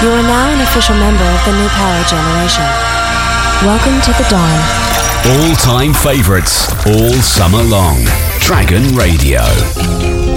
You are now an official member of the New Power Generation. Welcome to the dawn. All-time favorites, all summer long. Dragon Radio.